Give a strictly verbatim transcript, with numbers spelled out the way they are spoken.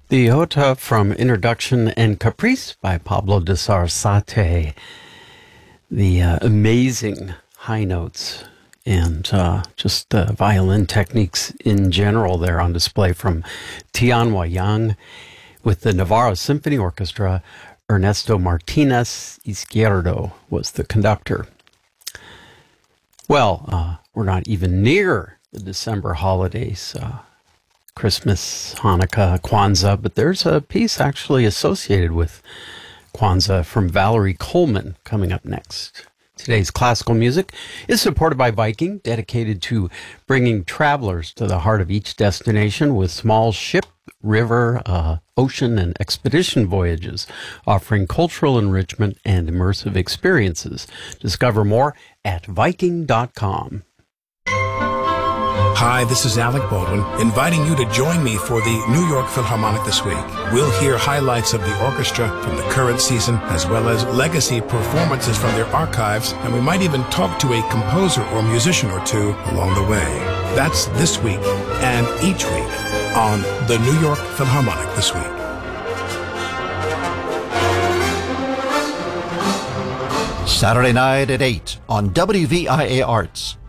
The Jota from Introduction and Caprice by Pablo de Sarasate. The uh, amazing high notes and uh, just uh, violin techniques in general there on display from Tianhua Yang with the Navarro Symphony Orchestra. Ernesto Martinez Izquierdo was the conductor. Well, uh, we're not even near the December holidays. Uh, Christmas, Hanukkah, Kwanzaa, but there's a piece actually associated with Kwanzaa from Valerie Coleman coming up next. Today's classical music is supported by Viking, dedicated to bringing travelers to the heart of each destination with small ship, river, uh, ocean, and expedition voyages, offering cultural enrichment and immersive experiences. Discover more at Viking dot com. Hi, this is Alec Baldwin, inviting you to join me for the New York Philharmonic this week. We'll hear highlights of the orchestra from the current season, as well as legacy performances from their archives, and we might even talk to a composer or musician or two along the way. That's this week and each week on the New York Philharmonic this week. Saturday night at eight on W V I A Arts.